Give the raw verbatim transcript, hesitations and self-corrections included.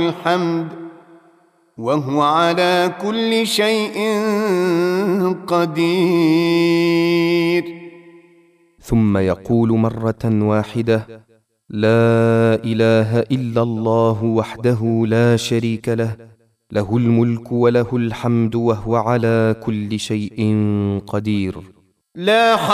الحمد وهو على كل شيء قدير. ثم يقول مرة واحدة: لا إله إلا الله وحده لا شريك له، له الملك وله الحمد وهو على كل شيء قدير. لا